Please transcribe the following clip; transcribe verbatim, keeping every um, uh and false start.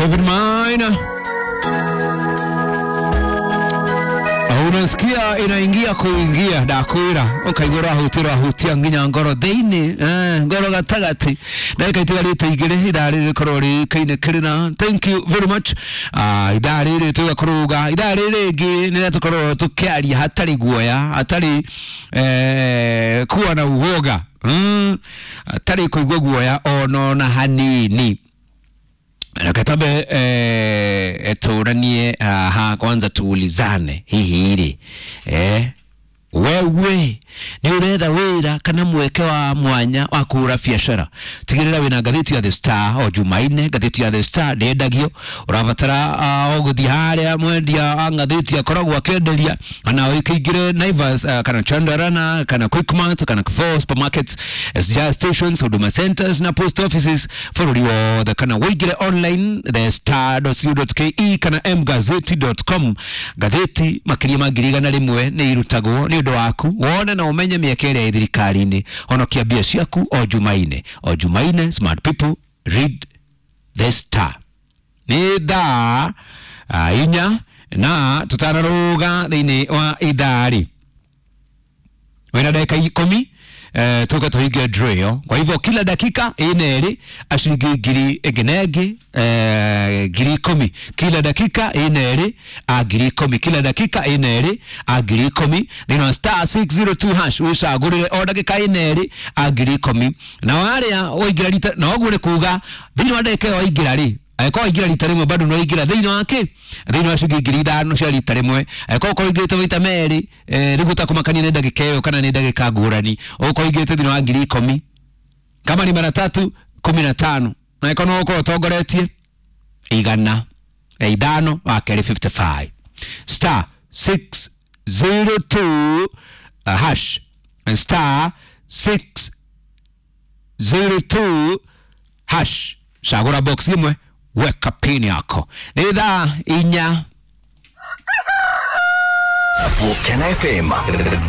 Kevin Maina. Unasikia inaingia kuingia dakwira ukaigura hutira hutia nginya ngoro deini eh ngoro gatagati na ikaitigarite igire idari korori kaine kirina. Thank you very much. Ah idari ri tugakuruga idari rigi ni tukoro tukiaria hatari guoya hatari eh kuwa na uoga mm hatari kuigwa guoya ono na hanini. Nakatabe eh eturanie ha kwanza tuulizane hihi iri eh wewe ni uretha wira kana mweke wa mwanya wa kura biashara tigirira wina gatheti ya The Star o Jumaine. Gatheti ya The Star ndendagio urabatara uguthi haria mwendia gatheti akoragwo akenderia ana oikigire Naivas uh, kana Chandarana kana Quickmart kana Carrefour supermarkets S G R stations Huduma centers na post offices for you the kana wigire online the star dot co dot ke kana m gazeti dot com. Gatheti makiria magiriga na rimwe ni irutagwo ni undu waku wona na umenye miekere ya thirikari ni honokia bia ciaku o Jumaine. O Jumaine smart people read The Star. Ni da uh, inya na tutararuga thini wa idari wena dakika ikumi eh tuka tuige drill. Kwa hivyo kila dakika ineri ashigi giri egenegi eh giri kumi kila dakika ineri agiri kumi kila dakika ineri agiri kumi nino star six zero two hash wisha agurire o dakika ineri agiri kumi na wale oigira lita na ogure kuga thini wa dakika oigira ri eko igira litaremwe bado no igira thini wake thini wa shigi giri dano cia litaremwe eko ko igite vita meri eh riguta kumakania ne dakika yo kana ne dakika ngurani uko igite thini wa ngiri kumi kama ni mara tatu kumi na tano na eko no uko togoretie igana eidano wa kere fifty-five star six zero two uh, hash and star six zero two hash shagura box imwe weka pini yako. Nida inya Mukena F M